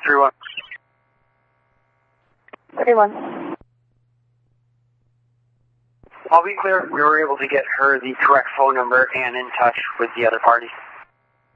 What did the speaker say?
3-1. 3-1. I'll be clear, we were able to get her the correct phone number and in touch with the other party.